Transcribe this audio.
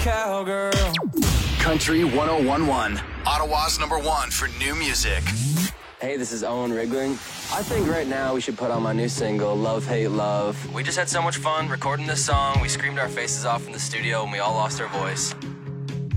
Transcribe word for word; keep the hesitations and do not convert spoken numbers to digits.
cowgirl. Country one oh one point one, Ottawa's number one for new music. Hey, this is Owen Rigling. I think right now we should put on my new single, Love, Hate, Love. We just had so much fun recording this song. We screamed our faces off in the studio and we all lost our voice.